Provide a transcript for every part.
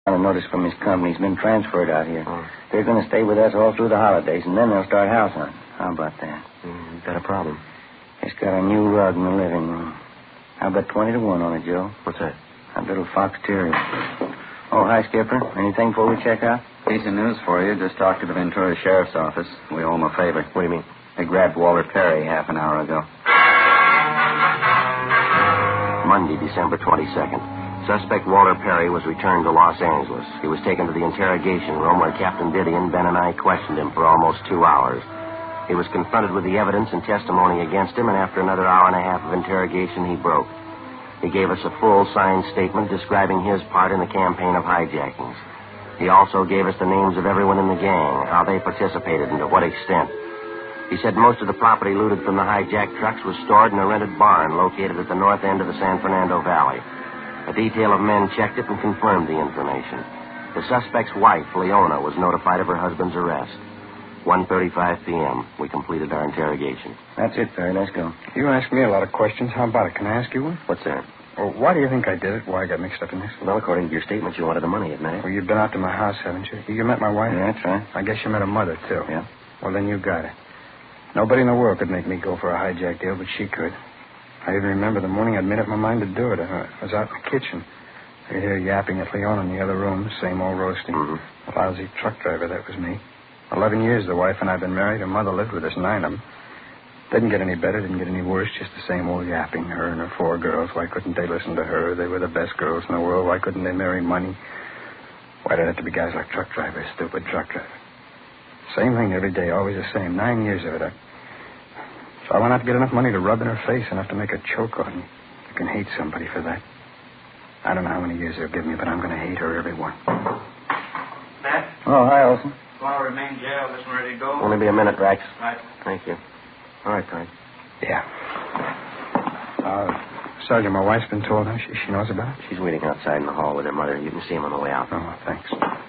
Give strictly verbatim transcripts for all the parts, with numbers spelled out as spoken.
A notice from his company. He's been transferred out here. Oh. They're going to stay with us all through the holidays, and then they'll start house hunting. How about that? Mm, you've got a problem. He's got a new rug in the living room. I'll bet twenty to one on it, Joe. What's that? A little fox terrier. Oh, hi, Skipper. Anything before we check out? Piece of news for you. Just talked to the Ventura Sheriff's Office. We owe them a favor. What do you mean? They grabbed Walter Perry half an hour ago. Monday, December twenty-second. Suspect Walter Perry was returned to Los Angeles. He was taken to the interrogation room where Captain Didion, Ben, and I questioned him for almost two hours. He was confronted with the evidence and testimony against him, and after another hour and a half of interrogation, he broke. He gave us a full signed statement describing his part in the campaign of hijackings. He also gave us the names of everyone in the gang, how they participated, and to what extent. He said most of the property looted from the hijacked trucks was stored in a rented barn located at the north end of the San Fernando Valley. A detail of men checked it and confirmed the information. The suspect's wife, Leona, was notified of her husband's arrest. one thirty-five p.m. We completed our interrogation. That's it, Perry. Let's go. You asked me a lot of questions. How about it? Can I ask you one? What's that? Well, why do you think I did it? Why I got mixed up in this? Well, according to your statement, you wanted the money, admit it. Well, you've been out to my house, haven't you? You met my wife? Yeah, that's right. I guess you met her mother, too. Yeah. Well, then you got it. Nobody in the world could make me go for a hijack deal, but she could. I even remember the morning I'd made up my mind to do it. I was out in the kitchen. I could hear yapping at Leon in the other room, same old roasting. Mm-hmm. A lousy truck driver, that was me. Eleven years the wife and I had been married. Her mother lived with us, nine of them. Didn't get any better, didn't get any worse, just the same old yapping. Her and her four girls. Why couldn't they listen to her? They were the best girls in the world. Why couldn't they marry money? Why did it have to be guys like truck drivers, stupid truck drivers? Same thing every day, always the same. Nine years of it. I... So I went out to get enough money to rub in her face, enough to make her choke on me. You can hate somebody for that. I don't know how many years they'll give me, but I'm going to hate her, every one. Matt? Oh, hi, Olson. Want to remain jail, this one ready to go? Only be a minute, Rex. Right. Thank you. All right, Perry. Yeah. Uh, Sergeant, my wife's been told, huh? She, she knows about it? She's waiting outside in the hall with her mother. You can see him on the way out. Oh, thanks.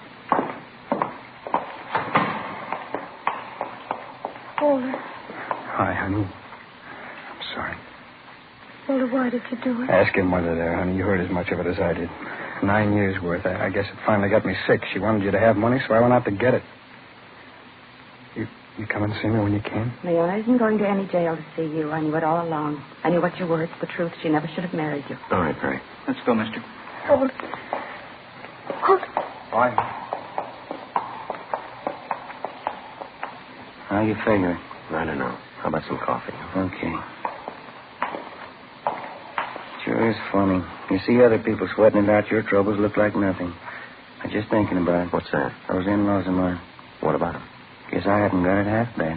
Walter. Hi, honey. I'm sorry. Walter, why did you do it? Ask your mother there, honey. You heard as much of it as I did. Nine years worth. I, I guess it finally got me sick. She wanted you to have money, so I went out to get it. You you come and see me when you can? Leona isn't going to any jail to see you. I knew it all along. I knew what you were. It's the truth. She never should have married you. All right, Perry. Let's go, mister. Walter. Walter. Why? How you figuring? I don't know. How about some coffee? Okay. Sure is funny. You see other people sweating it out, your troubles look like nothing. I'm just thinking about it. What's that? Those in-laws of mine. What about him? Guess I haven't got it half bad.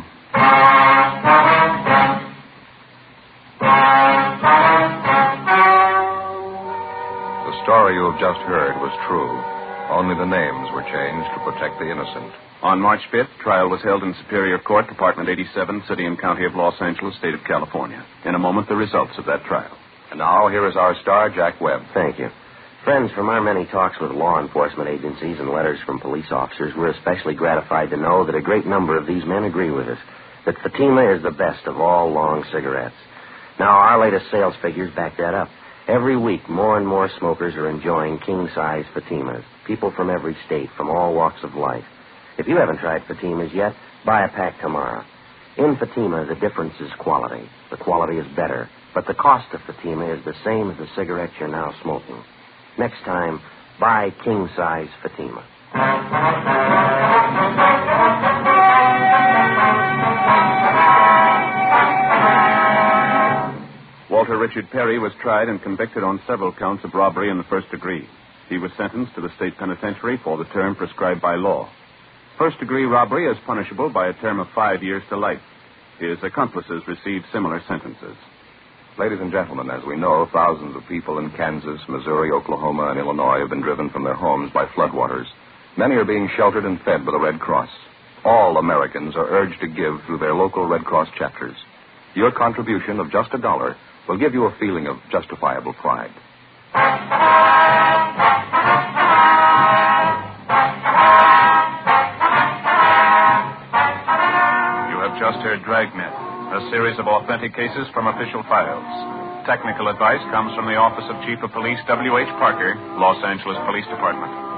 The story you have just heard was true. Only the names were changed to protect the innocent. On March fifth, trial was held in Superior Court, Department eighty-seven, City and County of Los Angeles, State of California. In a moment, the results of that trial. And now, here is our star, Jack Webb. Thank you. Friends, from our many talks with law enforcement agencies and letters from police officers, we're especially gratified to know that a great number of these men agree with us, that Fatima is the best of all long cigarettes. Now, our latest sales figures back that up. Every week, more and more smokers are enjoying king-size Fatimas, people from every state, from all walks of life. If you haven't tried Fatimas yet, buy a pack tomorrow. In Fatima, the difference is quality. The quality is better, but the cost of Fatima is the same as the cigarettes you're now smoking. Next time, buy king-size Fatima. Walter Richard Perry was tried and convicted on several counts of robbery in the first degree. He was sentenced to the state penitentiary for the term prescribed by law. First-degree robbery is punishable by a term of five years to life. His accomplices received similar sentences. Ladies and gentlemen, as we know, thousands of people in Kansas, Missouri, Oklahoma, and Illinois have been driven from their homes by floodwaters. Many are being sheltered and fed by the Red Cross. All Americans are urged to give through their local Red Cross chapters. Your contribution of just a dollar will give you a feeling of justifiable pride. You have just heard Dragnet, a series of authentic cases from official files. Technical advice comes from the Office of Chief of Police W H Parker, Los Angeles Police Department.